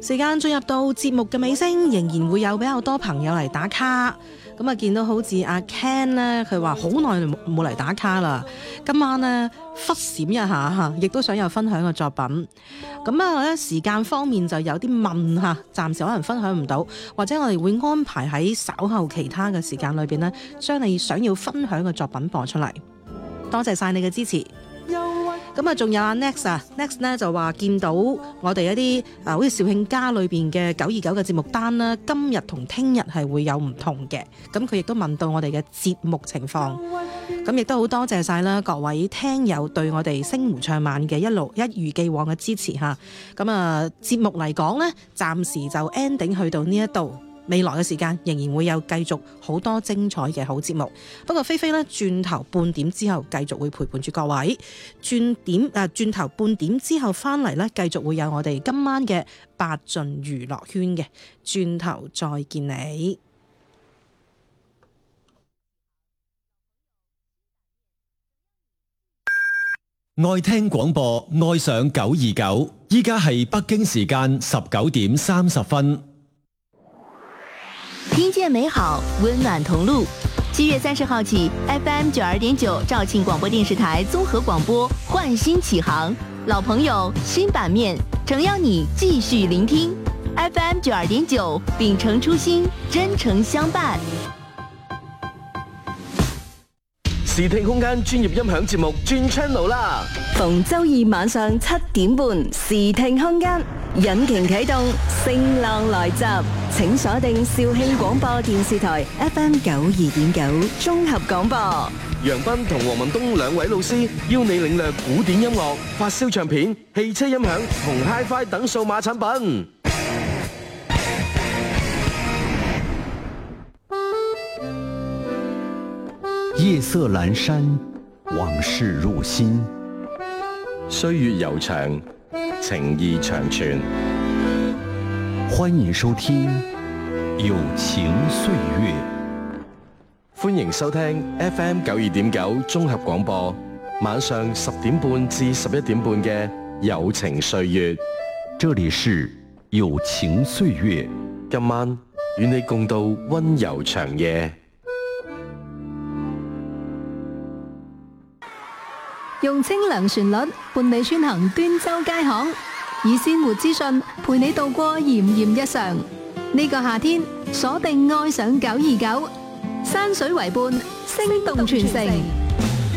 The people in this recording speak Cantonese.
時間進入到節目嘅尾聲，仍然會有比較多朋友嚟打卡。咁啊，見到好似阿 Ken 咧，佢話好耐冇嚟打卡啦。今晚呢，忽閃一下嚇，亦都想有分享嘅作品。咁啊咧，時間方面就有啲問嚇，暫時可能分享唔到，或者我哋會安排喺稍後其他嘅時間裏邊呢，將你想要分享嘅作品播出嚟。多謝晒你嘅支持。咁啊，仲有阿 Next 呢就話見到我哋一啲好似肇慶家裏邊嘅929嘅節目單啦，今日同聽日係會有唔同嘅。咁佢亦都問到我哋嘅節目情況，咁亦都好多謝晒啦各位聽友對我哋星湖唱晚嘅一如既往嘅支持嚇。咁啊，節目嚟講呢，暫時就 ending 去到呢一度。未來嘅時間仍然會有繼續好多精彩嘅好節目，不過菲菲呢，轉頭半點之後繼續會陪伴住各位，轉頭半點之後翻嚟呢，繼續會有我哋今晚嘅八盡娛樂圈嘅，轉頭再見你。 愛聽廣播，愛上929，依家係北京時間19點30分。 聽見美好，溫暖同路。7月30號起 ，FM 92.9肇慶廣播電視台綜合廣播煥新啟航，老朋友新版面，誠邀你繼續聆聽 FM 92.9，秉承初心，真誠相伴。 視聽空間專業音響節目轉 channel 啦！ 逢周二晚上7點半，視聽空間引擎啟動，聲浪來襲，請鎖定肇慶廣播電視台 FM 92.9綜合廣播。 楊斌同黃文東兩位老師邀你領略古典音樂、發燒唱片、汽車音響同 HiFi 等數碼產品。 夜色闌珊，往事入心。 歲月悠長，情意長存。 歡迎收聽《友情歲月》。 歡迎收聽 FM 92.9綜合廣播，晚上10點半至11點半嘅《友情歲月》。 這裡是《友情歲月》， 今晚與你共度溫柔長夜。 用清涼旋律伴你穿行端州街巷，以鮮活資訊陪你度過炎炎日常。呢個夏天鎖定愛上929，山水為伴，聲動全城。